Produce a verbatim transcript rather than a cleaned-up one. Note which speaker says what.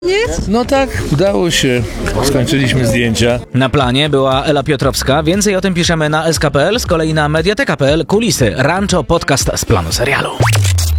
Speaker 1: Nic?
Speaker 2: No tak, udało się. Skończyliśmy zdjęcia.
Speaker 3: Na planie była Ela Piotrowska. Więcej o tym piszemy na S K kropka P L, z kolei na mediateka kropka P L. Kulisy. Rancho podcast z planu serialu.